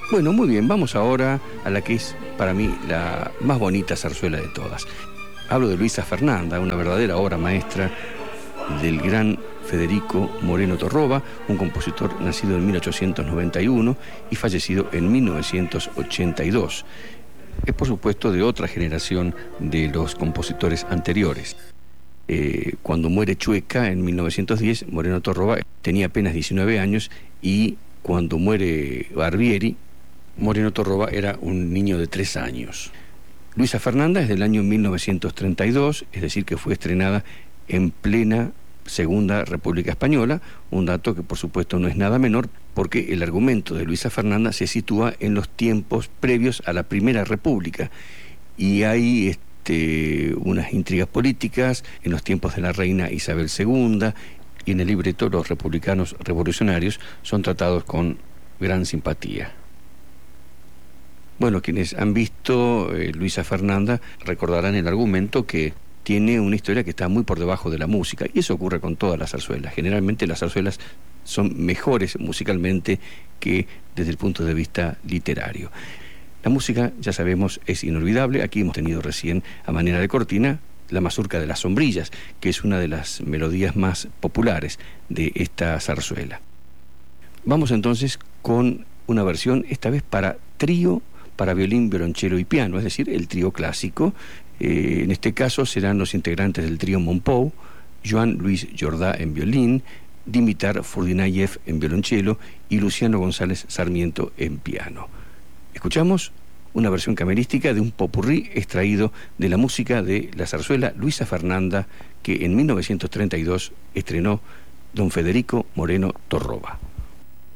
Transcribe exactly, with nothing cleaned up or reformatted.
Bueno, muy bien, vamos ahora a la que es para mí la más bonita zarzuela de todas. Hablo de Luisa Fernanda, una verdadera obra maestra del gran Federico Moreno Torroba, un compositor nacido en mil ochocientos noventa y uno y fallecido en mil novecientos ochenta y dos. Es por supuesto de otra generación de los compositores anteriores. Eh, cuando muere Chueca en mil novecientos diez, Moreno Torroba tenía apenas diecinueve años, y cuando muere Barbieri, Moreno Torroba era un niño de tres años. Luisa Fernanda es del año mil novecientos treinta y dos, es decir, que fue estrenada en plena Segunda República Española, un dato que por supuesto no es nada menor, porque el argumento de Luisa Fernanda se sitúa en los tiempos previos a la Primera República, y hay este, unas intrigas políticas en los tiempos de la reina Isabel segunda, y en el libreto los republicanos revolucionarios son tratados con gran simpatía. Bueno, quienes han visto eh, Luisa Fernanda recordarán el argumento, que tiene una historia que está muy por debajo de la música, y eso ocurre con todas las zarzuelas. Generalmente las zarzuelas son mejores musicalmente que desde el punto de vista literario. La música, ya sabemos, es inolvidable. Aquí hemos tenido recién, a manera de cortina, la mazurca de las sombrillas, que es una de las melodías más populares de esta zarzuela. Vamos entonces con una versión, esta vez para trío, para violín, violonchelo y piano, es decir, el trío clásico. Eh, en este caso serán los integrantes del trío Monpou, Joan Luis Jordá en violín, Dimitar Furdinayev en violonchelo y Luciano González Sarmiento en piano. Escuchamos una versión camerística de un popurrí extraído de la música de la zarzuela Luisa Fernanda, que en mil novecientos treinta y dos estrenó don Federico Moreno Torroba.